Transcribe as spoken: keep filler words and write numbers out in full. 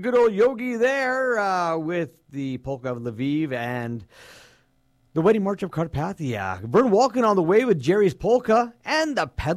good old Yogi there uh, with the Polka of Lviv and the Wedding March of Carpathia. Vern Walken on the way with Jerry's Polka and the Pedal